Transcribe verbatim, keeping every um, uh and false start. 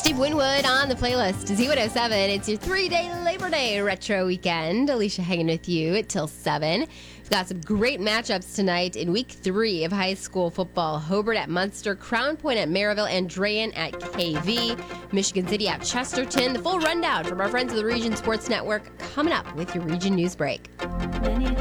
Steve Winwood on the playlist. Z one oh seven. It's your three-day Labor Day retro weekend. Alicia hanging with you till seven. We've got some great matchups tonight in week three of high school football. Hobart at Munster, Crown Point at Maryville, and Drayen at K V. Michigan City at Chesterton. The full rundown from our friends of the Region Sports Network coming up with your Region News Break.